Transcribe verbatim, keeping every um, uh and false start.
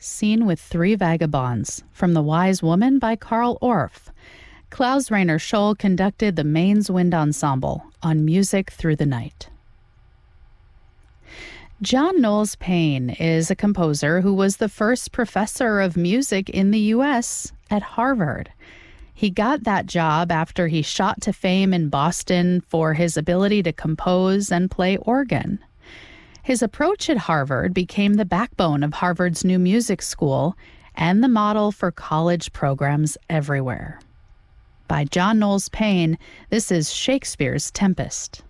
Scene with Three Vagabonds, from The Wise Woman by Carl Orff. Klaus Rainer Scholl conducted the Mainz Wind Ensemble on Music Through the Night. John Knowles Paine is a composer who was the first professor of music in the U S at Harvard. He got that job after he shot to fame in Boston for his ability to compose and play organ. His approach at Harvard became the backbone of Harvard's new music school and the model for college programs everywhere. By John Knowles Paine, this is Shakespeare's Tempest.